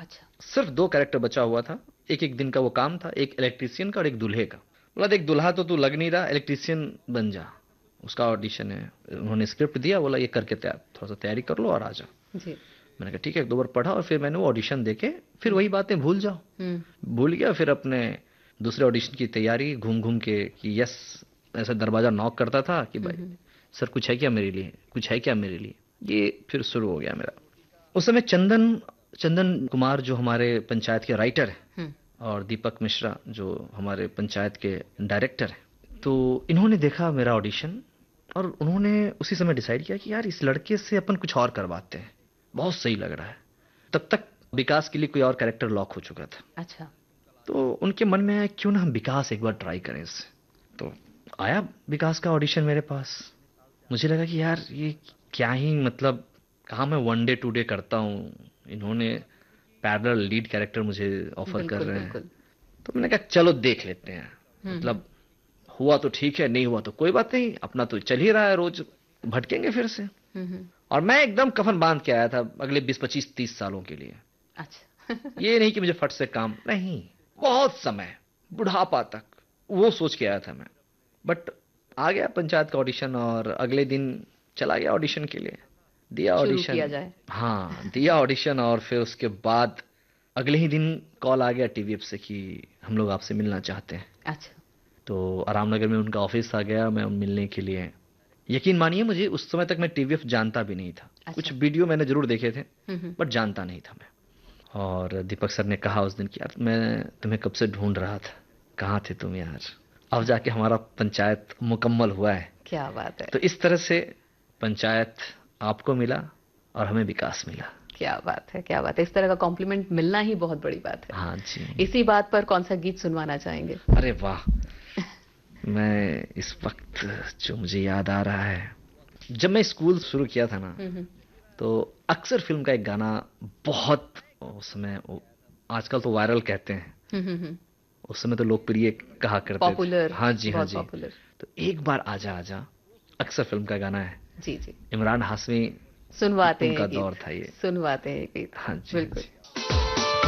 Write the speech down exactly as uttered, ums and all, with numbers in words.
अच्छा। सिर्फ दो कैरेक्टर बचा हुआ था, एक एक दिन का वो काम था, एक इलेक्ट्रीशियन का और एक दूल्हे का। बोला देख दूल्हा तो तू लग नहीं रहा, इलेक्ट्रीशियन बन जा, उसका ऑडिशन है। उन्होंने स्क्रिप्ट दिया, बोला ये करके तैयार, थोड़ा सा तैयारी कर लो और आ जाओ। जी। मैंने कहा ठीक है, एक दो बार पढ़ा और फिर मैंने वो ऑडिशन देके फिर हम्म। वही बातें भूल जाओ। हम्म। भूल गया, फिर अपने दूसरे ऑडिशन की तैयारी घूम घूम के कि यस, ऐसा दरवाजा नॉक करता था कि भाई हम्म। सर कुछ है क्या मेरे लिए, कुछ है क्या मेरे लिए। ये फिर शुरू हो गया मेरा। उस समय चंदन चंदन कुमार जो हमारे पंचायत के राइटर हैं, हम्म। और दीपक मिश्रा जो हमारे पंचायत के डायरेक्टर हैं, तो इन्होंने देखा मेरा ऑडिशन और उन्होंने उसी समय डिसाइड किया कि यार इस लड़के से अपन कुछ और करवाते हैं, बहुत सही लग रहा है। तब तक विकास के लिए कोई और कैरेक्टर लॉक हो चुका था। अच्छा। तो उनके मन में आया क्यों ना हम विकास एक बार ट्राई करें इससे। तो आया विकास का ऑडिशन मेरे पास। मुझे लगा कि यार ये क्या ही मतलब, कहाँ मैं वन डे टू डे करता हूँ, इन्होंने पैरेलल लीड कैरेक्टर मुझे ऑफर कर बिल्कुल रहे हैं। बिल्कुल। तो मैंने कहा चलो देख लेते हैं, हम्म। हम्म। मतलब हुआ तो ठीक है, नहीं हुआ तो कोई बात नहीं, अपना तो चल ही रहा है, रोज भटकेंगे फिर से। हम्म। हम्म। और मैं एकदम कफन बांध के आया था अगले बीस पच्चीस तीस सालों के लिए। अच्छा। ये नहीं कि मुझे फट से काम, नहीं, बहुत समय, बुढ़ापा तक, वो सोच के आया था मैं। बट आ गया पंचायत का ऑडिशन और अगले दिन चला गया ऑडिशन के लिए, दिया शुरू ऑडिशन। किया जाए। हाँ दिया ऑडिशन और फिर उसके बाद अगले ही दिन कॉल आ गया टीवीएफ से कि हम लोग आपसे मिलना चाहते हैं। अच्छा। तो आरामनगर में उनका ऑफिस आ गया मैं मिलने के लिए। यकीन मानिए मुझे उस समय तक मैं टीवीएफ जानता भी नहीं था। कुछ अच्छा। वीडियो मैंने जरूर देखे थे हम्म। हम्म। बट जानता नहीं था मैं। और दीपक सर ने कहा उस दिन कि यार मैं तुम्हें कब से ढूंढ रहा था, कहाँ थे तुम यार, अब क्या जाके हमारा पंचायत मुकम्मल हुआ है। क्या बात है। तो इस तरह से पंचायत आपको मिला और हमें विकास मिला। क्या बात है, क्या बात है। इस तरह का कॉम्प्लीमेंट मिलना ही बहुत बड़ी बात है। हाँ जी। इसी बात पर कौन सा गीत सुनवाना चाहेंगे? अरे वाह, मैं इस वक्त जो मुझे याद आ रहा है, जब मैं स्कूल शुरू किया था ना, हम्म। तो अक्सर फिल्म का एक गाना बहुत उस समय, आजकल तो वायरल कहते हैं, हम्म। हम्म। उस समय तो लोकप्रिय कहा करते थे। पॉपुलर। हाँ जी, हाँ बहुत जी। पॉपुलर। तो एक बार आजा आजा अक्सर फिल्म का गाना है, जी जी। इमरान हाशमी, सुनवाते हैं उनका ये दौर गीत। था ये। सुनवाते हैं ये गीत। हाँ जी, हाँ बिल्कुल। जी।